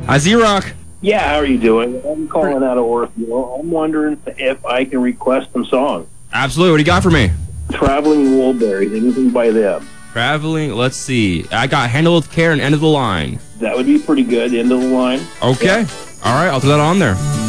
Hi, Z-Rock. Yeah, how are you doing? I'm calling out of Orthville. I'm wondering if I can request some songs. Absolutely. What do you got for me? Traveling Woolberries, anything by them. Traveling, let's see. I got Handle with Care and End of the Line. That would be pretty good. End of the line. Okay. Yeah. All right, I'll throw that on there.